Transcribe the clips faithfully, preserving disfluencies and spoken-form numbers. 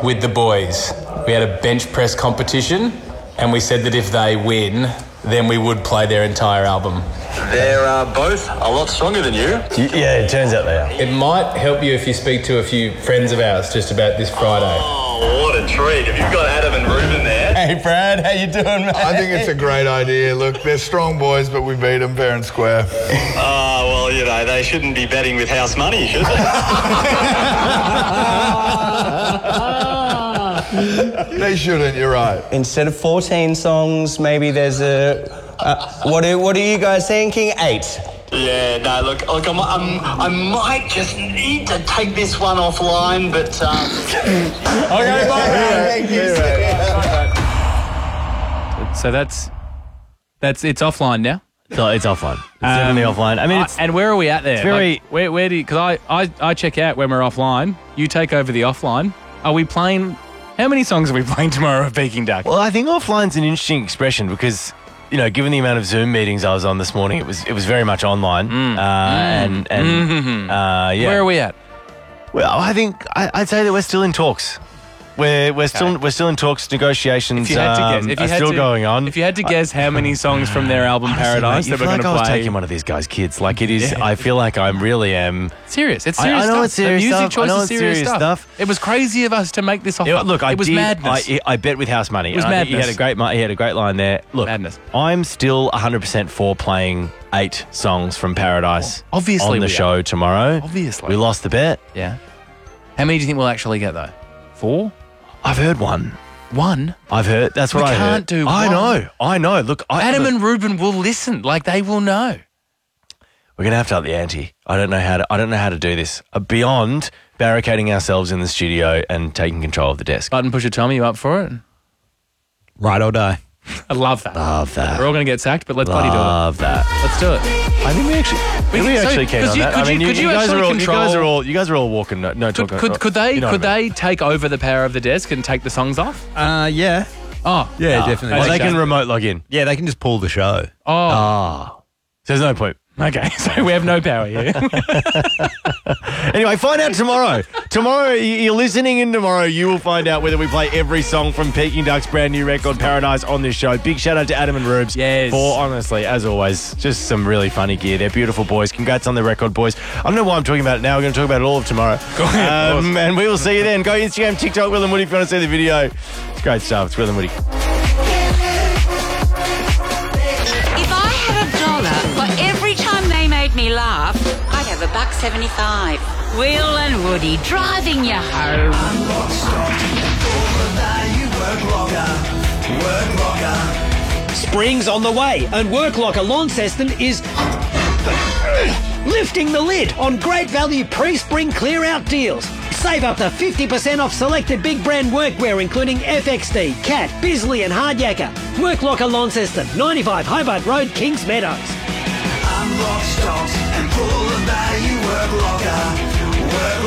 with the boys. We had a bench press competition, and we said that if they win, then we would play their entire album. They're uh, both a lot stronger than you. Yeah, it turns out they are. It might help you if you speak to a few friends of ours just about this Friday. Oh, what a treat. Have you got Adam and Ruben there? Hey, Brad, how you doing, mate? I think it's a great idea. Look, they're strong boys, but we beat them fair and square. Oh, well, you know, they shouldn't be betting with house money, should they? They shouldn't, you're right. Instead of fourteen songs, maybe there's a... Uh, what, are, what are you guys thinking? Eight. Yeah, no, look, look, I'm, I'm, I might just need to take this one offline, but... Um... Okay, bye, Thank you. So that's that's it's offline now. So it's offline. It's Um, definitely offline. I mean, it's, and where are we at there? it's very- Like, where where do because I, I I check out when we're offline. You take over the offline. Are we playing? How many songs are we playing tomorrow of Peking Duck? well, I think offline's an interesting expression because, you know, given the amount of Zoom meetings I was on this morning, it was it was very much online. Uh, And and Mm-hmm. uh, yeah. Where are we at? Well, I think I, I'd say that we're still in talks. We're we're still we're still in talks. Negotiations If you had to guess, um, if you are had still to, going on. If you had to guess how many songs from their album Honestly, Paradise mate, you that we're feel going like I to was play, taking one of these guys' kids. Like it is. Yeah. I feel like I really am. serious. It's I- serious I know stuff. it's serious the music stuff. choice I know is it's serious, serious stuff. stuff. It was crazy of us to make this offer. You know, look, I it was did, madness. I, I bet with house money. It was and I think He madness. had a great. mi- He had a great line there. Look, Madness. I'm still one hundred percent for playing eight songs from Paradise. Well, obviously on the we show tomorrow. Obviously. we lost the bet. yeah. How many do you think we'll actually get though? Four? I've heard one. One? I've heard. That's what We I heard. can't do I one. know. I know. Look, I, Adam look, and Ruben will listen. Like they will know. we're gonna have to up the ante. I don't know how to. I don't know how to do this uh, beyond barricading ourselves in the studio and taking control of the desk. Button pusher Tommy, you up for it? Ride or die. I love that. Love that. We're all going to get sacked, but let's bloody do it. Love that. Let's do it. I think we actually, We- we, we so- actually keen 'cause on you- that. could I mean, you- you, could you you guys actually are all, you guys control- are all, you guys are all walking. No, no Could, talking. could, could they you know could what I mean. they take over the power of the desk and take the songs off? Uh, yeah. Oh. Yeah, Oh. definitely. Well, they Okay. can remote log in. Yeah, they can just pull the show. Oh. Ah, so there's no point. Okay, so we have no power here. Anyway, find out tomorrow. Tomorrow, y- you're listening in tomorrow. You will find out whether we play every song from Peking Duck's brand new record, Paradise, on this show. Big shout out to Adam and Rubes. Yes. For, honestly, as always, just some really funny gear. They're beautiful boys. Congrats on the record, boys. I don't know why I'm talking about it now. We're going to talk about it all of tomorrow. Go ahead, um, and we will see you then. Go Instagram, TikTok, Will and Woody if you want to see the video. It's great stuff. It's Will and Woody. If I had a dollar for every time they made me laugh, I'd have a buck seventy-five. Will and Woody driving you home. Spring's on the way, and Work Locker Launceston is lifting the lid on great value pre-spring clear-out deals. Save up to fifty percent off selected big brand workwear, including F X D, Cat, Bisley and Hardyaker. Work Locker Launceston, ninety-five Hobart Road, Kings Meadows. Unlock stocks and pull the value. Work Locker, Work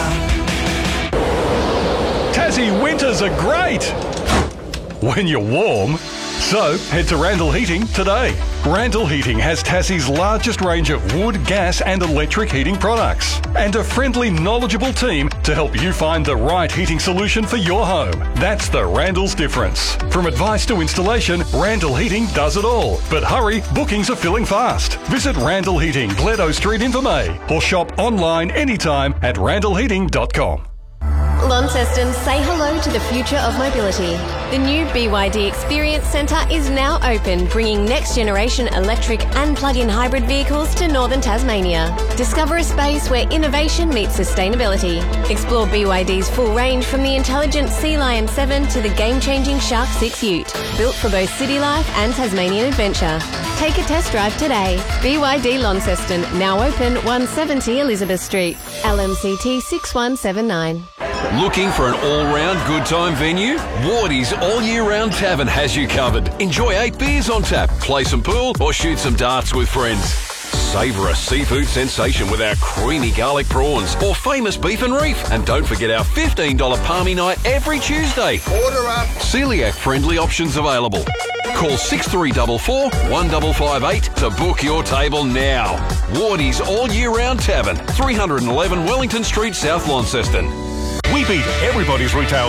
Locker. Tassie winters are great when you're warm. So head to Randall Heating today. Randall Heating has Tassie's largest range of wood, gas and electric heating products and a friendly, knowledgeable team to help you find the right heating solution for your home. That's the Randall's difference. From advice to installation, Randall Heating does it all. But hurry, bookings are filling fast. Visit Randall Heating, Gledo Street in Vermey, or shop online anytime at randall heating dot com. Launceston, say hello to the future of mobility. The new B Y D Experience Centre is now open, bringing next-generation electric and plug-in hybrid vehicles to northern Tasmania. Discover a space where innovation meets sustainability. Explore B Y D's full range from the intelligent Sea Lion seven to the game-changing Shark six Ute, built for both city life and Tasmanian adventure. Take a test drive today. B Y D Launceston, now open one seventy Elizabeth Street. L M C T six one seven nine. Looking for an all-round good time venue? Wardy's All Year Round Tavern has you covered. Enjoy eight beers on tap, play some pool or shoot some darts with friends. Savour a seafood sensation with our creamy garlic prawns or famous beef and reef. And don't forget our fifteen dollars palmy night every Tuesday. Order up. Celiac-friendly options available. Call six three four four, one five five eight to book your table now. Wardy's All Year Round Tavern, three eleven Wellington Street, South Launceston. We beat everybody's retail